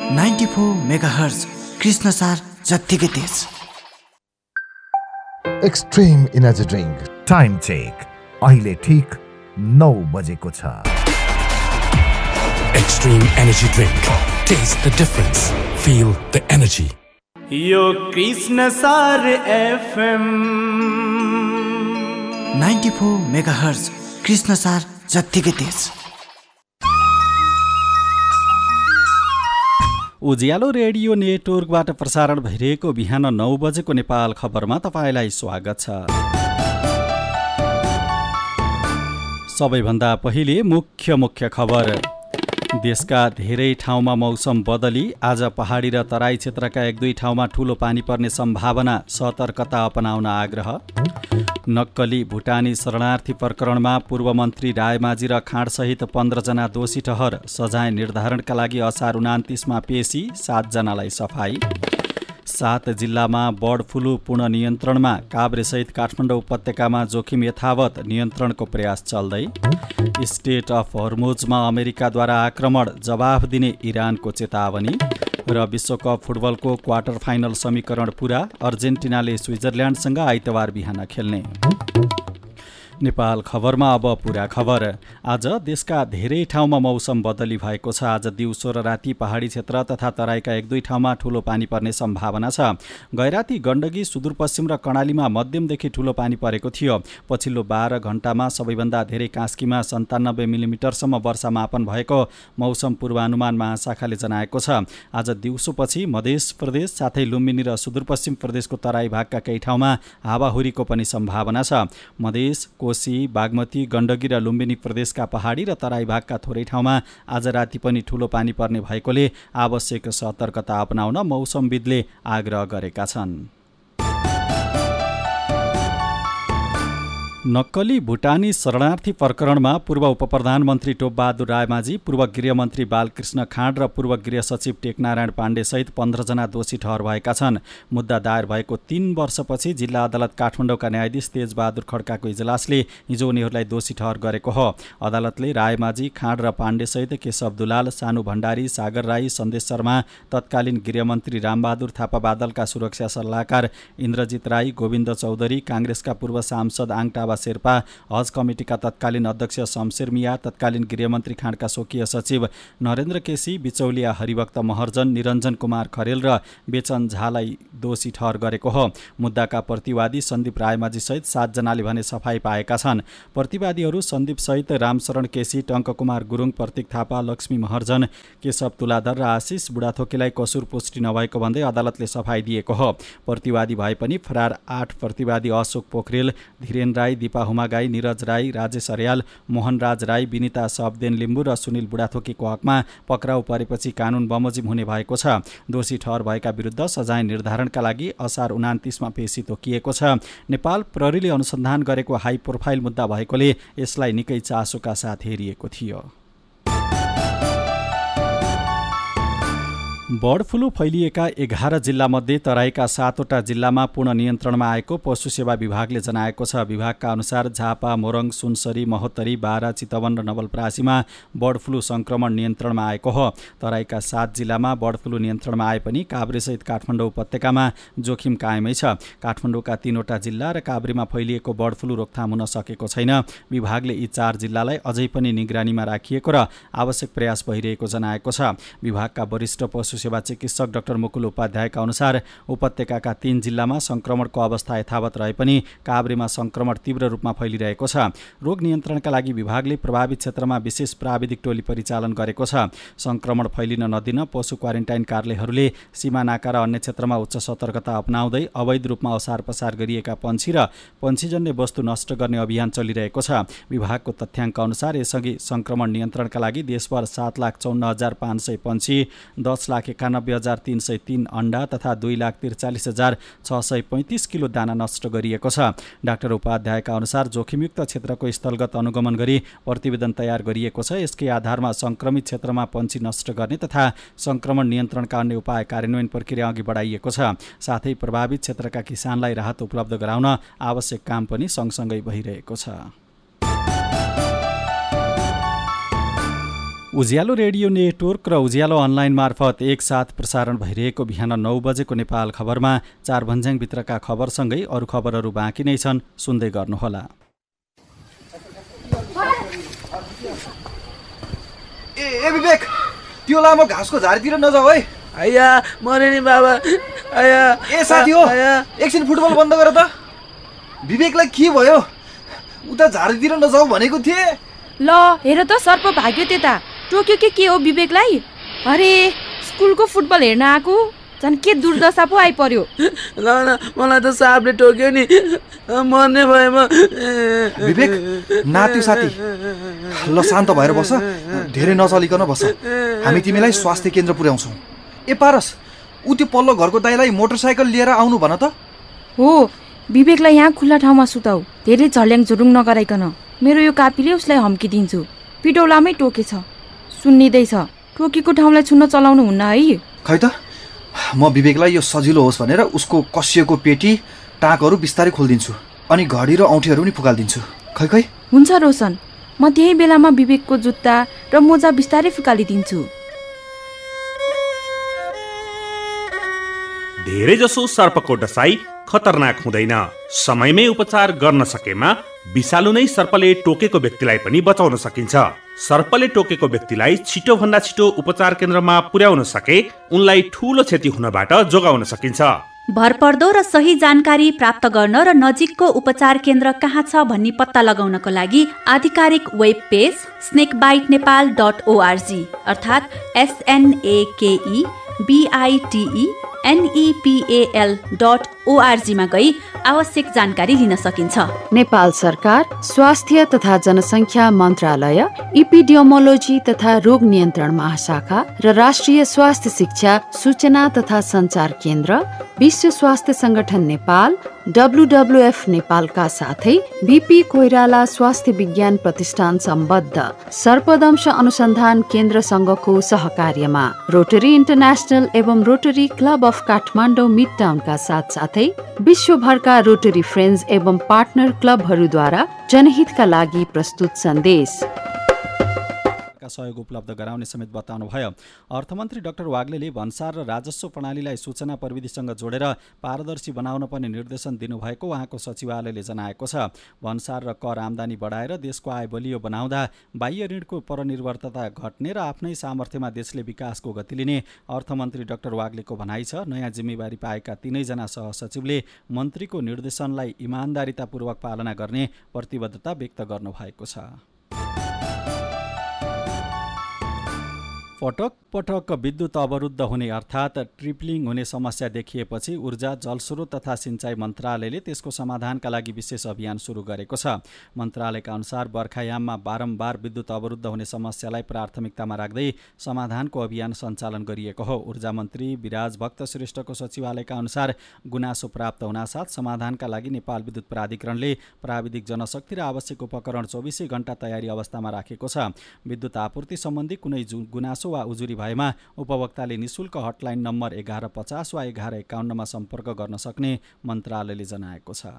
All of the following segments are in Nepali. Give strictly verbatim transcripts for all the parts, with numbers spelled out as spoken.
नाइन्टी फोर मेगाहर्ज कृष्णसार जत्तिकै तेज। Extreme energy drink time check अहिले ठीक नौ बजेको छ। Extreme energy drink. Taste the difference. Feel the energy. यो Krishnasar FM ninety four megahertz Krishnasar जत्तिकै तेज। उज्यालो रेडियो नेटवर्कबाट प्रसारण भइरहेको बिहान नौ बजेको नेपाल खबरमा तपाईँलाई स्वागत छ। सबैभन्दा पहिले मुख्य मुख्य खबर। देशका धेरै ठाउँमा मौसम बदली, आज पहाडी र तराई क्षेत्रका एक दुई ठाउँमा ठूलो पानी पर्ने सम्भावना, सतर्कता अपनाउन आग्रह। नक्कली भुटानी शरणार्थी प्रकरणमा पूर्व मन्त्री रायमाझी र खाँडसहित पन्ध्रजना दोषी ठहर, सजाय निर्धारणका लागि असार उनान्तिसमा पेशी, सातजनालाई सफाई। सात जिल्लामा बर्ड फ्लू पूर्ण नियन्त्रणमा, काभ्रेसहित काठमाडौँ उपत्यकामा जोखिम यथावत, नियन्त्रणको प्रयास चल्दै। स्टेट अफ हर्मुजमा अमेरिकाद्वारा आक्रमण, जवाफ दिने इरानको चेतावनी। र विश्वकप फुटबलको क्वार्टर फाइनल समीकरण पुरा, अर्जेन्टिनाले स्विजरल्यान्डसँग आइतबार बिहान खेल्ने। नेपाल खबरमा अब पुरा खबर। आज देशका धेरै ठाउँमा मौसम बदली भएको छ। आज दिउँसो र राति पहाडी क्षेत्र तथा तराईका एक दुई ठाउँमा ठूलो पानी पर्ने सम्भावना छ। गैराती, गण्डकी, सुदूरपश्चिम र कर्णालीमा मध्यमदेखि ठूलो पानी परेको थियो। पछिल्लो बाह्र घण्टामा सबैभन्दा धेरै कास्कीमा सन्तानब्बे मिलिमिटरसम्म वर्षा मापन भएको मौसम पूर्वानुमान महाशाखाले जनाएको छ। आज दिउँसोपछि मध्य प्रदेश साथै लुम्बिनी र सुदूरपश्चिम प्रदेशको तराई भागका केही ठाउँमा हावाहुरीको पनि सम्भावना छ। मधेस, कोशी, बागमती, गण्डकी र लुम्बिनी प्रदेशका पहाडी र तराई भागका थोरै ठाउँमा आज राति पनि ठूलो पानी पर्ने भएकोले आवश्यक सतर्कता अपनाउन मौसमविदले आग्रह गरेका छन्। नक्कली भुटानी शरणार्थी प्रकरणमा पूर्व उपप्रधानमन्त्री टोपबहादुर रायमाझी, पूर्व गृहमन्त्री बालकृष्ण खाँड र पूर्व गृह सचिव टेकनारायण पाण्डेसहित पन्ध्रजना दोषी ठहर भएका छन्। मुद्दा दायर भएको तीन वर्षपछि जिल्ला अदालत काठमाडौँका न्यायाधीश तेजबहादुर खड्काको इजलासले हिजो उनीहरूलाई दोषी ठहर गरेको हो। अदालतले रायमाझी, खाँड र पाण्डेसहित केशव दुलाल, सानु भण्डारी, सागर राई, सन्देश शर्मा, तत्कालीन गृहमन्त्री रामबहादुर थापा बादलका सुरक्षा सल्लाहकार इन्द्रजित राई, गोविन्द चौधरी, काङ्ग्रेसका पूर्व सांसद आङटा शेर्पा, हज कमिटीका तत्कालीन अध्यक्ष शमशेर मिया, तत्कालीन गृहमन्त्री खाँडका स्वकीय सचिव नरेन्द्र केसी, बिचौलिया हरिभक्त महर्जन, निरञ्जन कुमार खरेल र बेचन झालाई दोषी ठहर गरेको हो। मुद्दाका प्रतिवादी सन्दीप रायमाझी सहित सातजनाले भने सफाई पाएका छन्। प्रतिवादीहरू सन्दीप सहित रामशरण केसी, टङ्ककुमार गुरुङ, प्रतीक थापा, लक्ष्मी महर्जन, केशव तुलाधर र आशिष बुढाथोकीलाई कसुर पुष्टि नभएको भन्दै अदालतले सफाई दिएको हो। प्रतिवादी भए पनि फरार आठ प्रतिवादी अशोक पोखरेल, धीरेन राई, दिपा हुमागाई, निरज राई, राजेश अर्याल, मोहनराज राई, विनिता सबदेन लिम्बू र सुनिल बुढाथोकीको हकमा पक्राउ परेपछि कानुन बमोजिम हुने भएको छ। दोषी ठहर भएका विरुद्ध सजाय निर्धारणका लागि असार उनान्तिसमा पेशी तोकिएको छ। नेपाल प्रहरीले अनुसन्धान गरेको हाई प्रोफाइल मुद्दा भएकोले यसलाई निकै चासोका साथ हेरिएको थियो। बर्ड फ्लू फैलिएका एघार जिल्लामध्ये तराईका सातवटा जिल्लामा पूर्ण नियन्त्रणमा आएको पशु सेवा विभागले जनाएको छ। विभागका अनुसार झापा, मोरङ, सुनसरी, महोत्तरी, बारा, चितवन र नवलपरासीमा बर्ड फ्लू संक्रमण नियन्त्रणमा आएको हो। तराईका सात जिल्लामा बर्ड फ्लू नियन्त्रणमा आए पनि काभ्रेसहित काठमाडौँ उपत्यकामा जोखिम कायमै छ। काठमाडौँका तीनवटा जिल्ला र काभ्रेमा फैलिएको बर्ड फ्लू रोकथाम हुन सकेको छैन। विभागले यी चार जिल्लालाई अझै पनि निगरानीमा राखिएको र आवश्यक प्रयास भइरहेको जनाएको छ। विभागका वरिष्ठ पशु सेवा चिकित्सक डाक्टर मुकुल उपाध्यायका अनुसार उपत्यकाका तीन जिल्लामा संक्रमणको अवस्था यथावत रहे पनि काभ्रेमा संक्रमण तीव्र रूपमा फैलिरहेको छ। रोग नियन्त्रणका लागि विभागले प्रभावित क्षेत्रमा विशेष प्राविधिक टोली परिचालन गरेको छ। संक्रमण फैलिन नदिन पशु क्वारेन्टाइन कार्यालयहरूले सीमा नाका र अन्य क्षेत्रमा उच्च सतर्कता अपनाउँदै अवैध रूपमा ओसार पसार गरिएका पन्छी र पन्छीजन्य वस्तु नष्ट गर्ने अभियान चलिरहेको छ। विभागको तथ्याङ्क अनुसार यसअघि संक्रमण नियन्त्रणका लागि देशभर सात लाख चौन्न हजार पाँच सय पन्छी, दस लाख एकानब्बे हजार तीन सय तीन अन्डा तथा दुई लाख त्रिचालिस हजार छ सय पैँतिस किलो दाना नष्ट गरिएको छ। डाक्टर उपाध्यायका अनुसार जोखिमयुक्त क्षेत्रको स्थलगत अनुगमन गरी प्रतिवेदन तयार गरिएको छ। यसकै आधारमा संक्रमित क्षेत्रमा पन्छी नष्ट गर्ने तथा संक्रमण नियन्त्रणका अन्य उपाय कार्यान्वयन प्रक्रिया अघि बढाइएको छ। साथै प्रभावित क्षेत्रका किसानलाई राहत उपलब्ध गराउन आवश्यक काम पनि सँगसँगै भइरहेको छ। उज्यालो रेडियो नेटवर्क र उज्यालो अनलाइन मार्फत एकसाथ प्रसारण भइरहेको बिहान नौ बजेको नेपाल खबरमा चार भन्ज्याङभित्रका खबरसँगै अरू खबरहरू बाँकी नै छन्, सुन्दै गर्नुहोला। ए ए विवेक, त्यो लामो घाँसको झाडीतिर नजाऊ है। आया मरे नि बाबा। आया ए साथी हो, एकछिन फुटबल बन्द गर त। विवेकलाई के भयो? उता झाडीतिर नजाऊ भनेको थिए। ल हेर त, सर्प भाग्यो त्यता। टोक्यो के के हो विवेकलाई? अरे स्कुलको फुटबल हेर्न आएको, झन् के दुर्दशा पो आइपर्यो। ल न, मलाई त सापले टोक्यो नि, मर्ने भयो म। विवेक नात्यो साथी, ल शान्त भएर बस, धेरै नचलिकन बस। हामी तिमीलाई स्वास्थ्य केन्द्र पुर्याउँछौँ। ए पारस, ऊ त्यो पल्लो घरको दाइलाई मोटरसाइकल लिएर आउनु भन त। हो, विवेकलाई यहाँ खुल्ला ठाउँमा सुताऊ, धेरै झल्याङ झुरुङ नगराइकन। मेरो यो कापीले उसलाई हम्किदिन्छु। पिटौलामै टोकेछ, सुन्निँदैछ। टोकेको ठाउँलाई छुन्न चलाउनु हुन्न है। खै त, म विवेकलाई यो सजिलो होस् भनेर उसको कसिएको पेटी टाँकहरू बिस्तारै खोलिदिन्छु, अनि घडी र औँठीहरू पनि फुकालिदिन्छु। खै खै हुन्छ रोशन, म त्यही बेलामा विवेकको जुत्ता र मोजा बिस्तारै फुकालिदिन्छु। धेरैजसो सर्पको डसाई खतरनाक हुँदैन। समयमै उपचार गर्न सकेमा विषालु नै सर्पले टोकेको व्यक्तिलाई पनि बचाउन सकिन्छ। सर्पले टोकेको व्यक्तिलाई छिटोभन्दा छिटो उपचार केन्द्रमा पुर्याउन सके उनलाई ठूलो क्षति हुनबाट जोगाउन सकिन्छ। भरपर्दो र सही जानकारी प्राप्त गर्न र नजिकको उपचार केन्द्र कहाँ छ भन्ने पत्ता लगाउनको लागि आधिकारिक web page snake bite Nepal dot ORG अर्थात् एसएनएकेई बिआइटिई एनइपिएल डट ओआरजीमा गई आवश्यक जानकारी लिन सकिन्छ। नेपाल सरकार, स्वास्थ्य तथा जनसङ्ख्या मन्त्रालय, इपिडियोमोलोजी तथा रोग नियन्त्रण महाशाखा र राष्ट्रिय स्वास्थ्य शिक्षा सूचना तथा सञ्चार केन्द्र, विश्व स्वास्थ्य संगठन नेपाल, डब्लुडब्लुएफ नेपालका साथै बिपी कोइराला स्वास्थ्य विज्ञान प्रतिष्ठान सम्बद्ध सर्पदंश अनुसन्धान केन्द्रसँगको सहकार्यमा रोटरी इन्टरनेसनल एवं rotary club of Kathmandu mid टाउनका साथसाथै विश्वभरका रोटरी फ्रेन्ड्स एवं पार्टनर क्लबहरूद्वारा जनहितका लागि प्रस्तुत सन्देश सहयोग उपलब्ध गराउने समेत बताउनु भयो। अर्थमन्त्री डाक्टर वाग्लेले भन्सार र राजस्व प्रणालीलाई सूचना प्रविधिसँग जोडेर पारदर्शी बनाउन पर्ने निर्देशन दिनुभएको उहाँको सचिवालयले जनाएको छ। भन्सार र कर आमदानी बढाएर देशको आय बलियो बनाउँदा बाह्य ऋणको परनिर्भरता घट्ने र आफ्नै सामर्थ्यमा देशले विकासको गति लिने अर्थमन्त्री डाक्टर वाग्लेको भनाइ छ। नयाँ जिम्मेवारी पाएका तीनैजना सहसचिवले मन्त्रीको निर्देशनलाई इमान्दारितापूर्वक पालना गर्ने प्रतिबद्धता व्यक्त गर्नुभएको छ। पटक पटक विद्युत अवरुद्ध हुने अर्थात् ट्रिपलिङ हुने समस्या देखिएपछि ऊर्जा, जलस्रोत तथा सिँचाइ मन्त्रालयले त्यसको समाधानका लागि विशेष अभियान सुरु गरेको छ। मन्त्रालयका अनुसार बर्खायाममा बारम्बार विद्युत अवरुद्ध हुने समस्यालाई प्राथमिकतामा राख्दै समाधानको अभियान सञ्चालन गरिएको हो। ऊर्जा मन्त्री विराज भक्त श्रेष्ठको सचिवालयका अनुसार गुनासो प्राप्त हुनासाथ समाधानका लागि नेपाल विद्युत प्राधिकरणले प्राविधिक जनशक्ति र आवश्यक उपकरण चौबिसै घण्टा तयारी अवस्थामा राखेको छ। विद्युत आपूर्ति सम्बन्धी कुनै गुनासो वा उजुरी भएमा उपभोक्ताले निशुल्क हटलाइन नम्बर एघार पचास वा एघार एकाउन्नमा सम्पर्क गर्न सक्ने मन्त्रालयले जनाएको छ।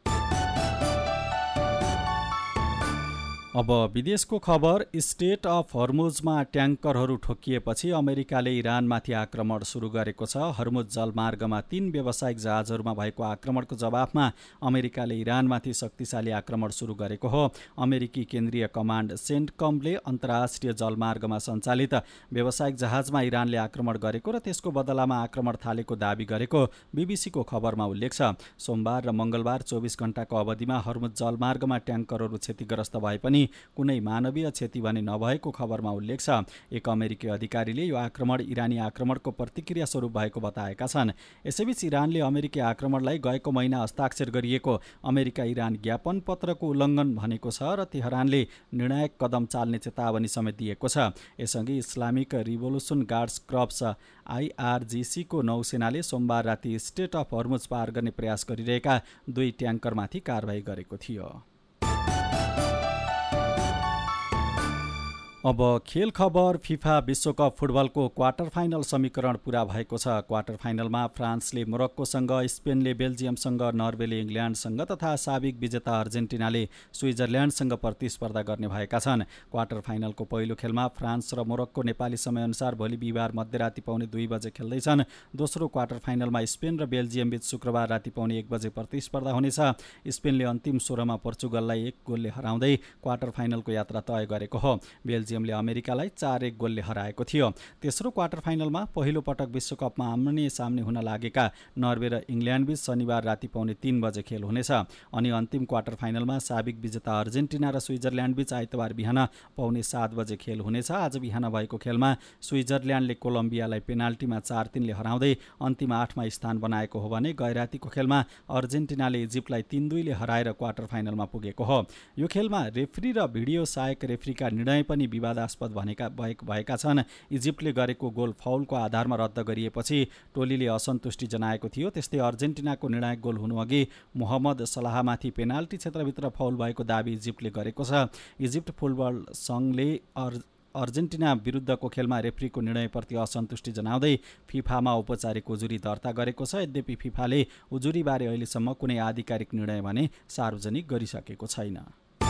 अब विदेशको खबर। स्टेट अफ हर्मुजमा ट्याङ्करहरू ठोकिएपछि अमेरिकाले इरानमाथि आक्रमण सुरु गरेको छ। हर्मुज जलमार्गमा तीन व्यावसायिक जहाजहरूमा भएको आक्रमणको जवाफमा अमेरिकाले इरानमाथि शक्तिशाली आक्रमण सुरु गरेको हो। अमेरिकी केन्द्रीय कमान्ड सेन्टकमले अन्तर्राष्ट्रिय जलमार्गमा सञ्चालित व्यावसायिक जहाजमा इरानले आक्रमण गरेको र त्यसको बदलामा आक्रमण थालेको दावी गरेको बीबीसीको खबरमा उल्लेख छ। सोमबार र मङ्गलबार चौबिस घण्टाको अवधिमा हर्मुज जलमार्गमा ट्याङ्करहरू क्षतिग्रस्त भए पनि कुनै मानवीय क्षति भने नभएको खबरमा उल्लेख छ। एक अमेरिकी अधिकारीले यो आक्रमण इरानी आक्रमणको प्रतिक्रिया स्वरूप भएको बताएका छन्। यसैबीच इरानले अमेरिकी आक्रमणलाई गएको महिना हस्ताक्षर गरिएको अमेरिका इरान ज्ञापन पत्रको उल्लङ्घन भनेको छ र तेहरानले निर्णायक कदम चाल्ने चेतावनी समेत दिएको छ। यसअघि इस्लामिक रिभोल्युसन गार्ड्स क्रप्स आइआरजिसीको नौसेनाले सोमबार राति स्टेट अफ हर्मुज पार गर्ने प्रयास गरिरहेका दुई ट्याङ्करमाथि कारबाही गरेको थियो। अब खेल खबर। फिफा विश्वकप फुटबलको क्वार्टर फाइनल समीकरण पुरा भएको छ। क्वार्टर फाइनलमा फ्रान्सले मोरक्कोसँग, स्पेनले बेल्जियमसँग, नर्वेले इङ्ल्यान्डसँग तथा साबिक विजेता अर्जेन्टिनाले स्विजरल्यान्डसँग प्रतिस्पर्धा गर्ने भएका छन्। क्वार्टर फाइनलको पहिलो खेलमा फ्रान्स र मोरक्को नेपाली समयअनुसार भोलि बिहिबार मध्यराति पाउने दुई बजे खेल्दैछन्। दोस्रो क्वार्टर फाइनलमा स्पेन र बेल्जियम बीच शुक्रबार राति पाउने एक बजे प्रतिस्पर्धा हुनेछ। स्पेनले अन्तिम सोह्रमा पोर्चुगललाई एक गोलले हराउँदै क्वार्टर फाइनलको यात्रा तय गरेको हो। बेल्जियमले अमेरिकालाई चार एक गोलले हराएको थियो। तेस्रो क्वार्टर फाइनलमा पहिलो पटक विश्वकपमा आम्ने सामने हुन लागेका नर्वे र इङ्ल्यान्डबीच शनिबार राति पाउने तीन बजे खेल हुनेछ। अनि अन्तिम क्वार्टर फाइनलमा साबिक विजेता अर्जेन्टिना र स्विजरल्यान्डबीच आइतबार बिहान पाउने सात बजे खेल हुनेछ। आज बिहान भएको खेलमा स्विजरल्यान्डले कोलम्बियालाई पेनाल्टीमा चार तीनले हराउँदै अन्तिम आठमा स्थान बनाएको हो भने गैरातीको खेलमा अर्जेन्टिनाले इजिप्टलाई तीन दुईले हराएर क्वार्टर फाइनलमा पुगेको हो। यो खेलमा रेफ्री र भिडियो सहायक रेफ्रीका निर्णय पनि विवादास्पद भनेका भएका छन्। इजिप्टले गरेको गोल फाउलको आधारमा रद्द गरिएपछि टोलीले असन्तुष्टि जनाएको थियो। त्यस्तै अर्जेन्टिनाको निर्णायक गोल हुनुअघि मोहम्मद सलाहमाथि पेनाल्टी क्षेत्रभित्र फाउल भएको दाबी इजिप्टले गरेको छ। इजिप्ट फुटबल सङ्घले अर् अर्जेन्टिना विरुद्धको खेलमा रेफ्रीको निर्णयप्रति असन्तुष्टि जनाउँदै फिफामा औपचारिक उजुरी दर्ता गरेको छ। यद्यपि फिफाले उजुरीबारे अहिलेसम्म कुनै आधिकारिक निर्णय भने सार्वजनिक गरिसकेको छैन।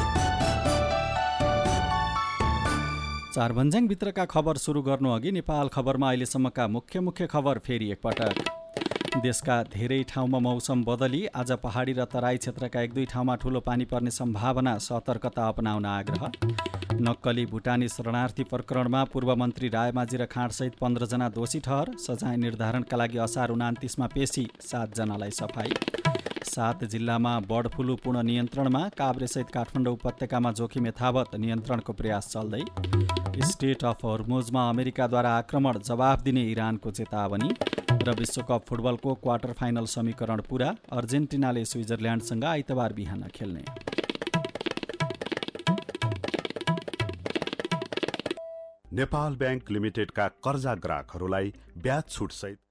चारभन्ज्याङभित्रका खबर सुरु गर्नुअघि नेपाल खबरमा अहिलेसम्मका मुख्य मुख्य खबर फेरि एकपटक। देशका धेरै ठाउँमा मौसम बदली, आज पहाडी र तराई क्षेत्रका एक दुई ठाउँमा ठूलो पानी पर्ने सम्भावना, सतर्कता अपनाउन आग्रह। नक्कली भुटानी शरणार्थी प्रकरणमा पूर्व मन्त्री रायमाझी र खाँडसहित पन्ध्रजना दोषी ठहर, सजाय निर्धारणका लागि असार उनान्तिसमा पेशी, सातजनालाई सफाई। सात जिल्लामा बर्ड फ्लू पूर्ण नियन्त्रणमा, काभ्रेसहित काठमाडौँ उपत्यकामा जोखिम यथावत, नियन्त्रणको प्रयास चल्दै। स्टेट अफ हर्मुजमा अमेरिकाद्वारा आक्रमण, जवाफ दिने इरानको चेतावनी। र विश्वकप फुटबलको क्वार्टर फाइनल समीकरण पुरा, अर्जेन्टिनाले स्विजरल्यान्डसँग आइतबार बिहान खेल्ने। नेपाल ब्याङ्क लिमिटेडका कर्जा ग्राहकहरूलाई ब्याज छुट सहित